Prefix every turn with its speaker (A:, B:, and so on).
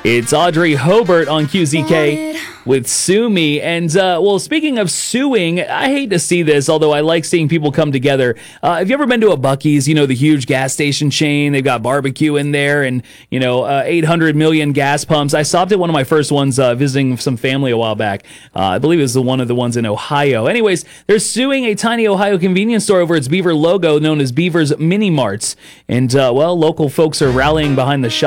A: It's Audrey Hobart on QZK with Sue Me. And, speaking of suing, I hate to see this, although I like seeing people come together. Have you ever been to a Buc-ee's, the huge gas station chain? They've got barbecue in there and, 800 million gas pumps. I stopped at one of my first ones visiting some family a while back. I believe it was one of the ones in Ohio. Anyways, they're suing a tiny Ohio convenience store over its Beaver logo known as Beaver's Mini Marts. And, local folks are rallying behind the shop.